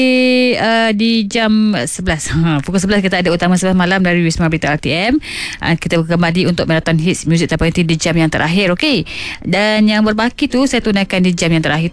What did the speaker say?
di jam 11 pukul 11 kita ada Utama 11 malam dari Wisma Berita RTM. Kita kembali untuk marathon hits muzik terpopular di jam yang terakhir. Okey, dan yang berbaki tu saya tunaikan di jam yang terakhir